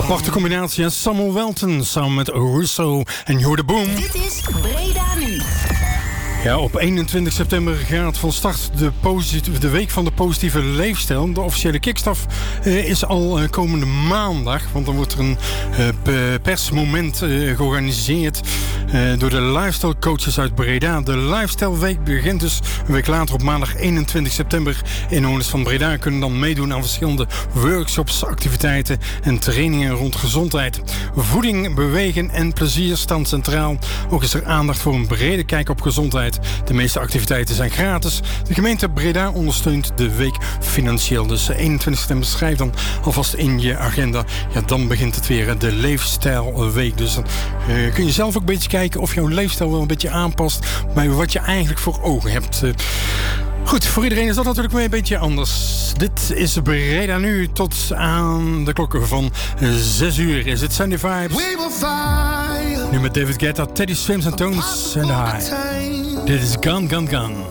Aparte combinatie en Samuel Welton samen met Russo en You're the Boom. Dit is Breda Nu. Ja, op 21 september gaat van start de Week van de Positieve Leefstijl. De officiële kickstaf is al komende maandag. Want dan wordt er een persmoment georganiseerd door de lifestyle coaches uit Breda. De Lifestyle Week begint dus een week later op maandag 21 september. Inwoners van Breda kunnen dan meedoen aan verschillende workshops, activiteiten en trainingen rond gezondheid. Voeding, bewegen en plezier staan centraal. Ook is er aandacht voor een brede kijk op gezondheid. De meeste activiteiten zijn gratis. De gemeente Breda ondersteunt de week financieel. Dus 21 september schrijf dan alvast in je agenda. Ja, dan begint het weer de Leefstijlweek. Dus dan kun je zelf ook een beetje kijken of jouw leefstijl wel een beetje aanpast bij wat je eigenlijk voor ogen hebt. Goed, voor iedereen is dat natuurlijk weer een beetje anders. Dit is Breda Nu. Tot aan de klokken van 6 uur is het Sunday Vibes. Nu met David Guetta, Teddy Swims en Tones en High. Dit is Gun Gun Gun.